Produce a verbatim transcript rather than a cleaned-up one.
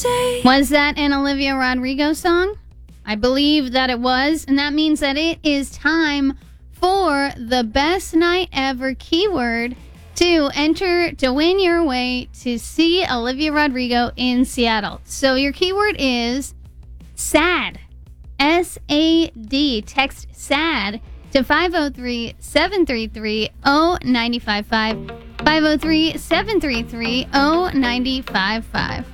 Was that an Olivia Rodrigo song? I believe that it was, and that means that it is time for the best night ever keyword to enter to win your way to see Olivia Rodrigo in Seattle. So your keyword is SAD. S A D. Text SAD to five oh three, seven three three, oh nine five five. five oh three, seven three three, oh nine five five.